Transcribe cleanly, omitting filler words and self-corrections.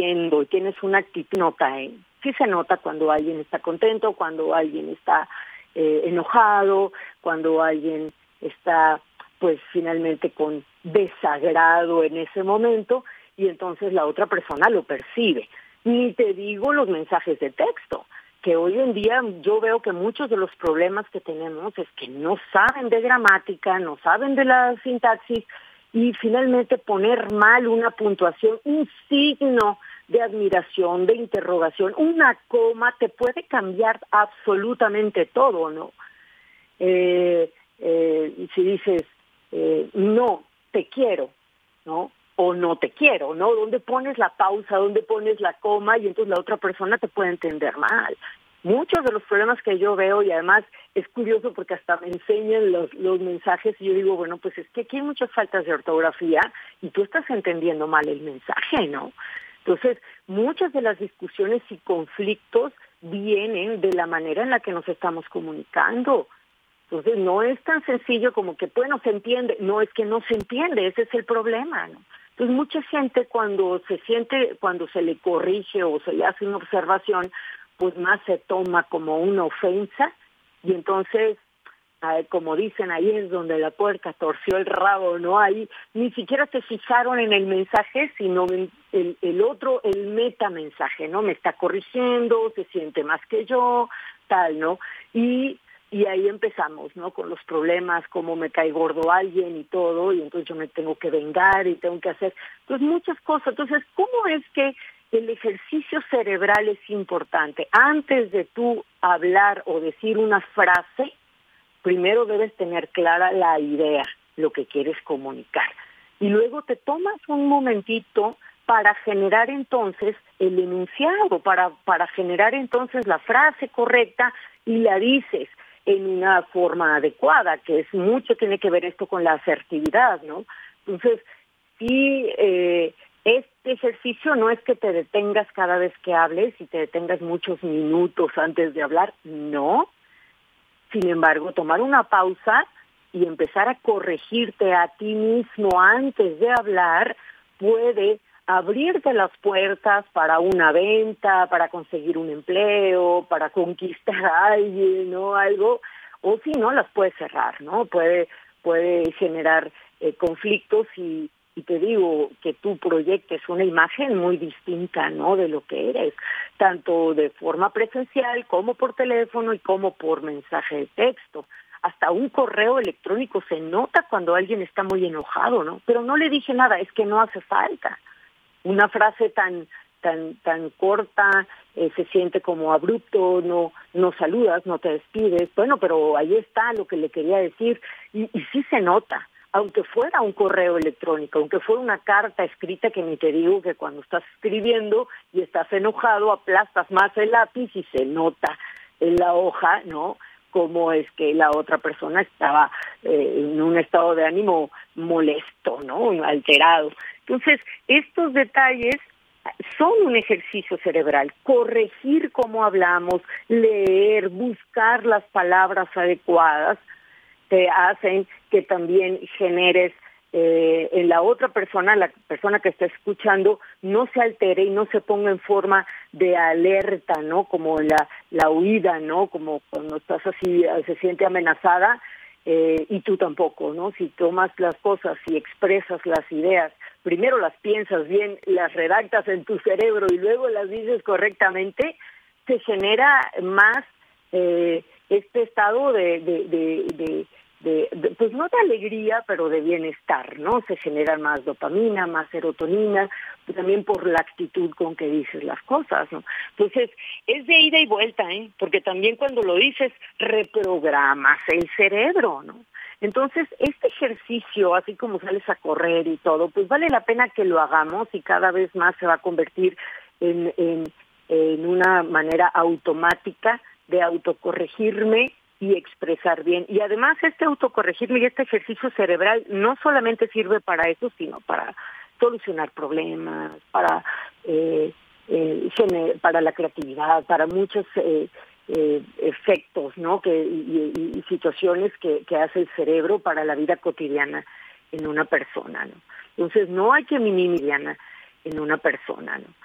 sonriendo y tienes una actitud, nota, sí se nota cuando alguien está contento, cuando alguien está enojado, cuando alguien está pues finalmente con desagrado en ese momento, y entonces la otra persona lo percibe. Ni te digo los mensajes de texto, que hoy en día yo veo que muchos de los problemas que tenemos es que no saben de gramática, no saben de la sintaxis, y finalmente poner mal una puntuación, un signo de admiración, de interrogación, una coma, te puede cambiar absolutamente todo, ¿no? Si dices, no, te quiero, ¿no? O no te quiero, ¿no? ¿Dónde pones la pausa? ¿Dónde pones la coma? Y entonces la otra persona te puede entender mal. Muchos de los problemas que yo veo, y además es curioso porque hasta me enseñan los mensajes y yo digo, bueno, pues es que aquí hay muchas faltas de ortografía y tú estás entendiendo mal el mensaje, ¿no? Entonces, muchas de las discusiones y conflictos vienen de la manera en la que nos estamos comunicando. Entonces, no es tan sencillo como que, bueno, se entiende. No, es que no se entiende, ese es el problema, ¿no? Entonces, mucha gente cuando se le corrige o se le hace una observación, pues más se toma como una ofensa, y entonces, como dicen, ahí es donde la puerca torció el rabo, ¿no? Ahí ni siquiera se fijaron en el mensaje, sino en el otro, el metamensaje, ¿no? Me está corrigiendo, se siente más que yo, tal, ¿no? Y ahí empezamos, ¿no? Con los problemas, cómo me cae gordo alguien y todo, y entonces yo me tengo que vengar y tengo que hacer, pues muchas cosas. Entonces, ¿cómo es que el ejercicio cerebral es importante? Antes de tú hablar o decir una frase, primero debes tener clara la idea, lo que quieres comunicar. Y luego te tomas un momentito para generar entonces el enunciado, para generar entonces la frase correcta y la dices en una forma adecuada, que es mucho, tiene que ver esto con la asertividad, ¿no? Entonces, sí, este ejercicio no es que te detengas cada vez que hables y te detengas muchos minutos antes de hablar, no. Sin embargo, tomar una pausa y empezar a corregirte a ti mismo antes de hablar puede abrirte las puertas para una venta, para conseguir un empleo, para conquistar a alguien, ¿no? Algo, o si no, las puedes cerrar, ¿no? Puede generar conflictos y te digo que tú proyectes una imagen muy distinta, ¿no? De lo que eres, tanto de forma presencial como por teléfono y como por mensaje de texto. Hasta un correo electrónico se nota cuando alguien está muy enojado, ¿no? Pero no le dije nada, es que no hace falta. Una frase tan corta, se siente como abrupto, no saludas, no te despides. Bueno, pero ahí está lo que le quería decir, y sí se nota, aunque fuera un correo electrónico, aunque fuera una carta escrita, que ni te digo que cuando estás escribiendo y estás enojado aplastas más el lápiz y se nota en la hoja, ¿no? Cómo es que la otra persona estaba en un estado de ánimo molesto, ¿no? Alterado. Entonces, estos detalles son un ejercicio cerebral. Corregir cómo hablamos, leer, buscar las palabras adecuadas, te hacen que también generes en la otra persona, la persona que está escuchando, no se altere y no se ponga en forma de alerta, ¿no? Como la huida, ¿no? Como cuando estás así, se siente amenazada, y tú tampoco, ¿no? Si tomas las cosas y expresas las ideas, primero las piensas bien, las redactas en tu cerebro y luego las dices correctamente, se genera más este estado pues no de alegría, pero de bienestar, ¿no? Se genera más dopamina, más serotonina, también por la actitud con que dices las cosas, ¿no? Entonces, es de ida y vuelta, porque también cuando lo dices, reprogramas el cerebro, ¿no? Entonces, este ejercicio, así como sales a correr y todo, pues vale la pena que lo hagamos y cada vez más se va a convertir en una manera automática de autocorregirme y expresar bien. Y además este autocorregirme y este ejercicio cerebral no solamente sirve para eso, sino para solucionar problemas, para la creatividad, para muchos efectos, ¿no? Y situaciones que hace el cerebro para la vida cotidiana en una persona, ¿no? Entonces no hay que minimizar en una persona, ¿no?